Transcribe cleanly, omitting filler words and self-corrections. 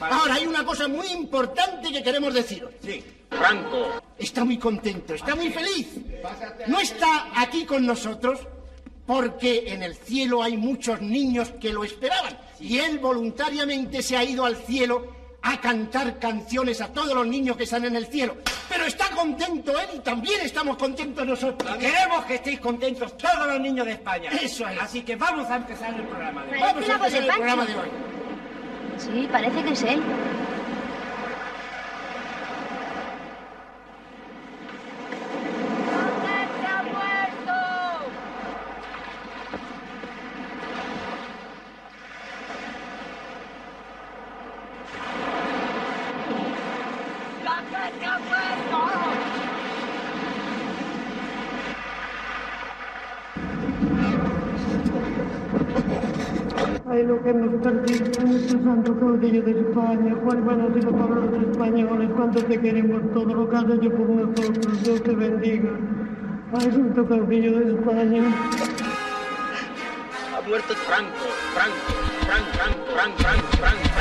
Ahora, hay una cosa muy importante que queremos deciros. Sí. Franco. Está muy contento, está muy feliz. No está aquí con nosotros porque en el cielo hay muchos niños que lo esperaban. Y él voluntariamente se ha ido al cielo a cantar canciones a todos los niños que están en el cielo. Pero está contento él y también estamos contentos nosotros. Queremos que estéis contentos todos los niños de España. Eso es. Así que vamos a empezar el programa de hoy. Vamos a empezar el programa de hoy. Sí, parece que es él. Ay, lo que hemos perdido con este santo caudillo de España. ¿Cuáles van a ser los pueblos españoles? ¿Cuánto te queremos todo lo que has hecho por nosotros? Dios te bendiga. Ay, santo caudillo de España. Ha muerto Franco.